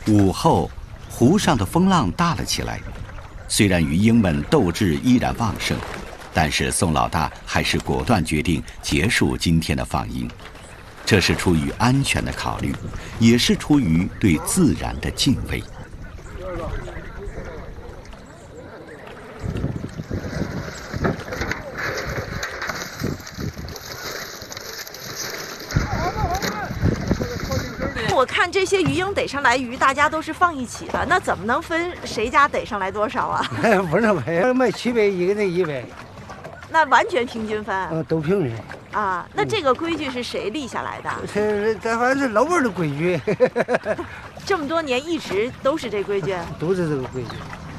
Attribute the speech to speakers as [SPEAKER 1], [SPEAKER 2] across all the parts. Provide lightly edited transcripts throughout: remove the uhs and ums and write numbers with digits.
[SPEAKER 1] 午后，湖上的风浪大了起来。虽然鱼鹰们斗志依然旺盛，但是宋老大还是果断决定结束今天的放鹰。这是出于安全的考虑，也是出于对自然的敬畏。
[SPEAKER 2] 我看这些鱼鹰逮上来鱼，大家都是放一起的，那怎么能分谁家逮上来多少啊？
[SPEAKER 3] 不是卖700，一个人100，
[SPEAKER 2] 那完全平均分。
[SPEAKER 3] 都平均。
[SPEAKER 2] 啊，那这个规矩是谁立下来的？
[SPEAKER 3] 这反正是老辈的规矩。
[SPEAKER 2] 这么多年一直都是这规矩？
[SPEAKER 3] 都是这个规矩。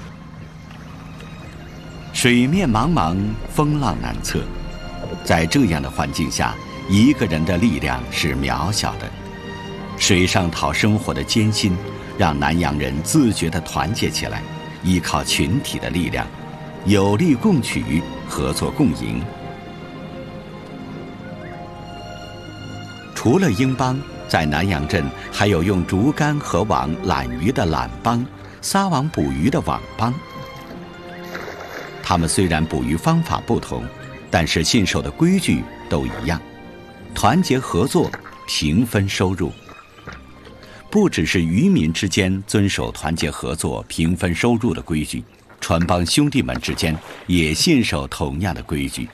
[SPEAKER 1] 水面茫茫，风浪难测，在这样的环境下，一个人的力量是渺小的。水上讨生活的艰辛，让南洋人自觉地团结起来，依靠群体的力量，有力共取，合作共赢。除了鹰帮，在南阳镇还有用竹竿和网揽鱼的揽帮，撒网捕鱼的网帮。他们虽然捕鱼方法不同，但是信守的规矩都一样：团结合作，平分收入。不只是渔民之间遵守团结合作、平分收入的规矩，船帮兄弟们之间也信守同样的规矩。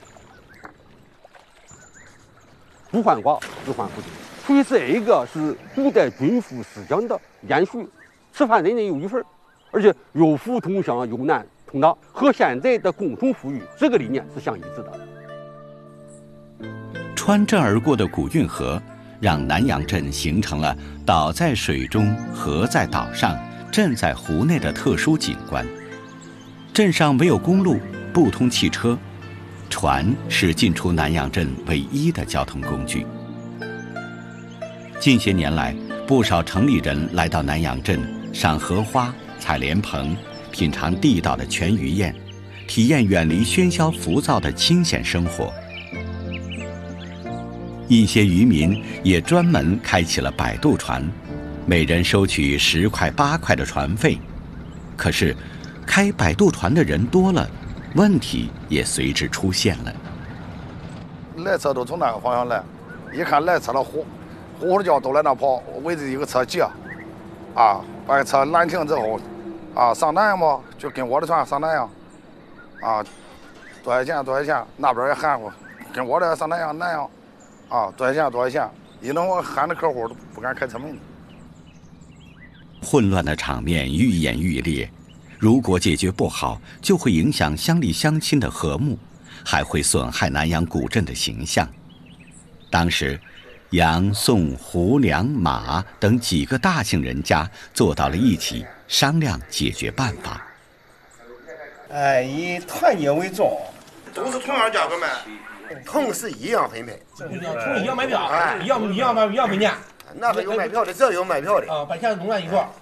[SPEAKER 4] 不患寡，只患不均。所以这一个是古代军服思想的延续，吃饭人人有一份，而且有福同享，有难同当，和现在的共同富裕这个理念是相一致的。
[SPEAKER 1] 穿镇而过的古运河，让南阳镇形成了岛在水中、河在岛上、镇在湖内的特殊景观。镇上没有公路，不通汽车，船是进出南阳镇唯一的交通工具。近些年来，不少城里人来到南阳镇赏荷花、采莲蓬，品尝地道的全鱼宴，体验远离喧嚣浮躁的清闲生活。一些渔民也专门开起了摆渡船，每人收取10块、8块的船费。可是，开摆渡船的人多了，问题也随之出现了。
[SPEAKER 5] 来车都从那个方向来，一看来车了，呼呼的叫都来那跑，围着一个车挤，把车拦停之后，上南阳嘛，就跟我的船上南阳，多少钱，那边也喊我，跟我这上南阳，多少钱，一弄我喊的客户都不敢开车门。
[SPEAKER 1] 混乱的场面愈演愈烈，如果解决不好，就会影响乡里乡亲的和睦，还会损害南阳古镇的形象。当时，杨、宋、胡、梁、马等几个大姓人家坐到了一起，商量解决办法。
[SPEAKER 6] 以团结为重，
[SPEAKER 7] 都是同样价格卖，
[SPEAKER 6] 同是一样分配，
[SPEAKER 8] 同一样买票，一样分钱。
[SPEAKER 6] 那个有卖票的，这有卖票的
[SPEAKER 8] 把钱弄在一块。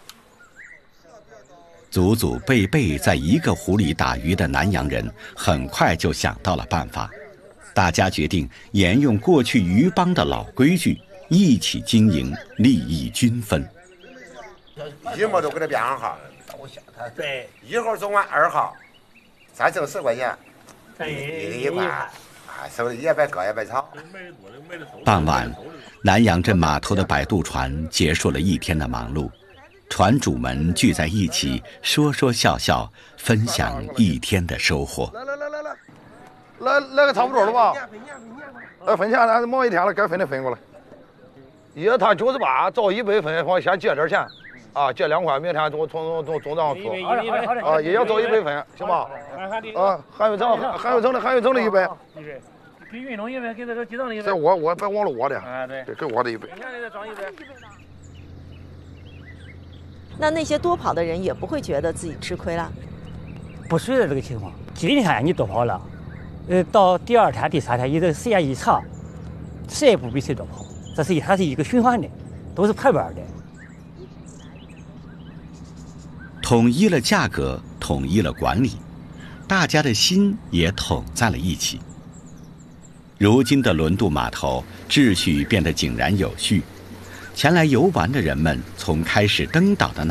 [SPEAKER 1] 祖祖辈辈在一个湖里打鱼的南阳人，很快就想到了办法。大家决定沿用过去渔帮的老规矩，一起经营，利益均分。
[SPEAKER 6] 一模都给他编上号，对，1号总管2号，咱挣10块钱，一块，收的也白割也白炒。
[SPEAKER 1] 傍晚，南阳镇码头的摆渡船结束了一天的忙碌，船主们聚在一起，说说笑笑，分享一天的收获。
[SPEAKER 5] 来个差不多了吧？分钱了，忙一天了，该分的分过来。一趟98，照100分，我先借点钱，借2块，明天总账付。也要照100分，行吧？韩玉成的100。
[SPEAKER 9] 给运动100，给这记账的100。
[SPEAKER 5] 这我别忘了我的，对，给我的100。
[SPEAKER 2] 那些多跑的人也不会觉得自己吃亏了？
[SPEAKER 9] 不随着这个情况，今天你多跑了，到第2天、第3天，你这时间一长，谁也不比谁多跑，它是一个循环的，都是排班的。
[SPEAKER 1] 统一了价格，统一了管理，大家的心也统在了一起。如今的轮渡码头秩序变得井然有序，前来游玩的人们从开始登岛的